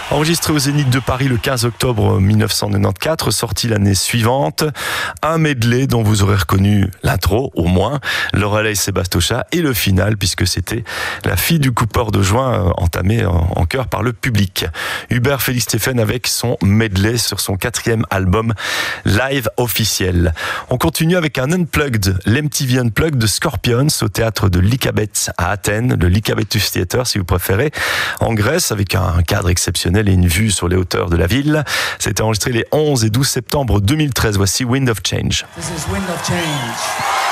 Enregistré au Zénith de Paris le 15 octobre 1994, sorti l'année suivante. Un medley dont vous aurez reconnu l'intro, au moins, Loreley Sebastocha, et le final, puisque c'était La fille du coupeur de joint, entamée en chœur par le public. Hubert Félix Stéphane avec son medley sur son 4e album live officiel. On continue avec un Unplugged, l'MTV Unplugged de Scorpions au théâtre de Lycabette à Athènes, le Lycabettus Theater si vous préférez, en Grèce, avec un cadre exceptionnel et une vue sur les hauteurs de la ville. C'était enregistré les 11 et 12 septembre 2013. Voici Wind of Change. This is Wind of Change.